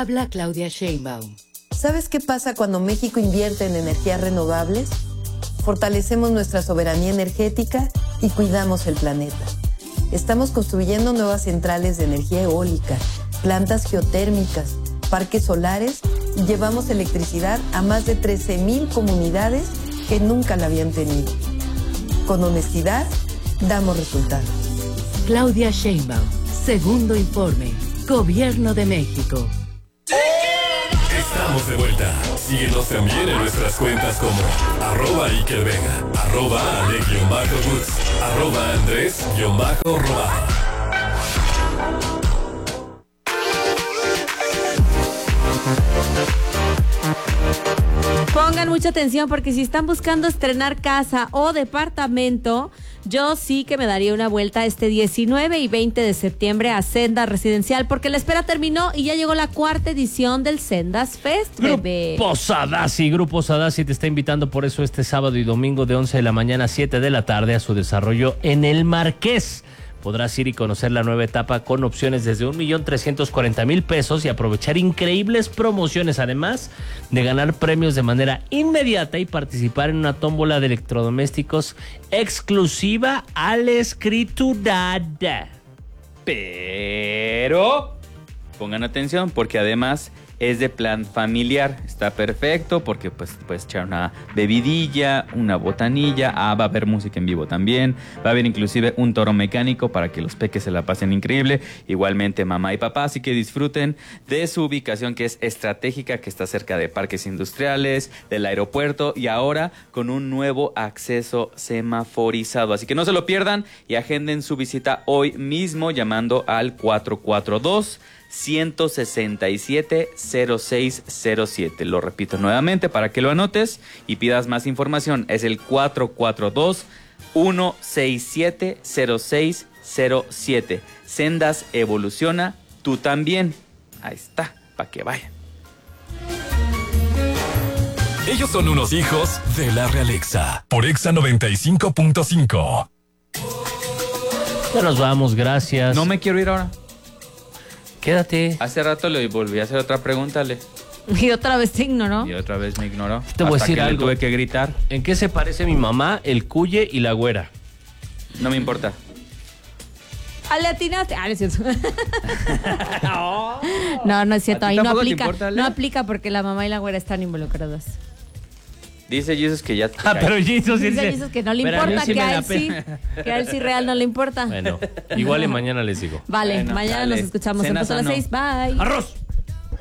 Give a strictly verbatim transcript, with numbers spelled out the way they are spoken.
Habla Claudia Sheinbaum. ¿Sabes qué pasa cuando México invierte en energías renovables? Fortalecemos nuestra soberanía energética y cuidamos el planeta. Estamos construyendo nuevas centrales de energía eólica, plantas geotérmicas, parques solares y llevamos electricidad a más de trece mil comunidades que nunca la habían tenido. Con honestidad, damos resultados. Claudia Sheinbaum, segundo informe, Gobierno de México. Estamos de vuelta. Síguenos también en nuestras cuentas como arroba Iker Vega, arroba Ale-Woods, arroba Andrés-Robaja. Pongan mucha atención porque si están buscando estrenar casa o departamento, yo sí que me daría una vuelta este diecinueve y veinte de septiembre a Sendas Residencial porque la espera terminó y ya llegó la cuarta edición del Sendas Fest, bebé. Grupo Sadasi, Grupo Sadasi te está invitando por eso este sábado y domingo de once de la mañana a siete de la tarde a su desarrollo en El Marqués. Podrás ir y conocer la nueva etapa con opciones desde un millón trescientos cuarenta mil pesos y aprovechar increíbles promociones, además de ganar premios de manera inmediata y participar en una tómbola de electrodomésticos exclusiva al escriturar. Pero pongan atención porque además es de plan familiar, está perfecto porque pues puedes echar una bebidilla, una botanilla, ah, va a haber música en vivo también, va a haber inclusive un toro mecánico para que los peques se la pasen increíble, igualmente mamá y papá, así que disfruten de su ubicación que es estratégica, que está cerca de parques industriales, del aeropuerto y ahora con un nuevo acceso semaforizado, así que no se lo pierdan y agenden su visita hoy mismo llamando al cuatro cuatro dos, uno seis siete, cero seis cero siete. Lo repito nuevamente para que lo anotes y pidas más información. Es el cuatro cuatro dos, uno seis siete, cero seis cero siete. Sendas evoluciona, tú también. Ahí está, para que vayan. Ellos son unos hijos de la Realexa. Por Exa noventa y cinco punto cinco. Ya nos vamos, gracias. No me quiero ir ahora. Quédate. Hace rato le volví a hacer otra pregunta, Le. Y otra vez te ignoró. Y otra vez me ignoró. Te voy a decir que algo. Le tuve que gritar. ¿En qué se parece mi mamá, el cuye y la güera? No me importa. Ah, le atinaste. Ah, no es cierto. No, no es cierto. Ahí no aplica. Importa, no aplica porque la mamá y la güera están involucradas. Dice Jesus que ya te Ah, pero Jesus dice, dice, Jesus que no le pero a mí importa, sí que me a da él sí, pena. que a él sí real no le importa. Bueno, igual y mañana les digo. Vale, Bueno, mañana dale. nos escuchamos. Cena Empezó a las sano. seis. Bye. ¡Arroz!